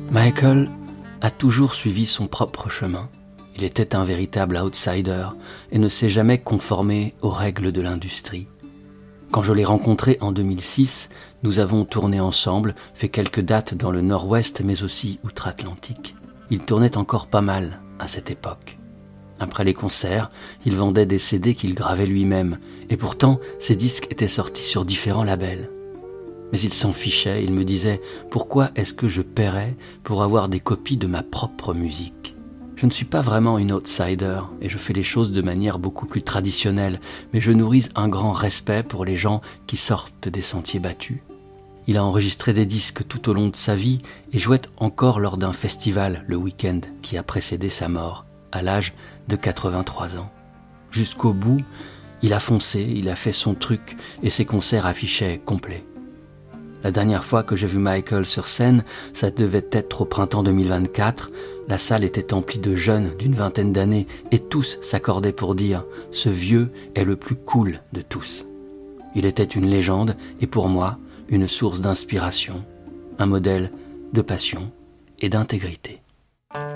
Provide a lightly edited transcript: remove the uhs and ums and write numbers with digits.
Michael a toujours suivi son propre chemin. Il était un véritable outsider et ne s'est jamais conformé aux règles de l'industrie. Quand je l'ai rencontré en 2006, nous avons tourné ensemble, fait quelques dates dans le nord-ouest mais aussi outre-Atlantique. Il tournait encore pas mal à cette époque. Après les concerts, il vendait des CD qu'il gravait lui-même et pourtant ses disques étaient sortis sur différents labels. Mais il s'en fichait, il me disait « Pourquoi est-ce que je paierais pour avoir des copies de ma propre musique ?» Je ne suis pas vraiment une outsider et je fais les choses de manière beaucoup plus traditionnelle, mais je nourris un grand respect pour les gens qui sortent des sentiers battus. Il a enregistré des disques tout au long de sa vie et jouait encore lors d'un festival le week-end qui a précédé sa mort, à l'âge de 83 ans. Jusqu'au bout, il a foncé, il a fait son truc et ses concerts affichaient complets. La dernière fois que j'ai vu Michael sur scène, ça devait être au printemps 2024. La salle était emplie de jeunes d'une vingtaine d'années et tous s'accordaient pour dire « Ce vieux est le plus cool de tous ». Il était une légende et pour moi, une source d'inspiration, un modèle de passion et d'intégrité.